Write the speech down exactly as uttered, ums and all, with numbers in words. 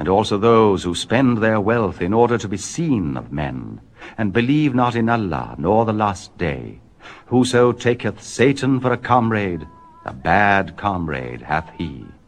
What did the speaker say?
and also those who spend their wealth in order to be seen of men, and believe not in Allah nor the last day. Whoso taketh Satan for a comrade, a bad comrade hath he.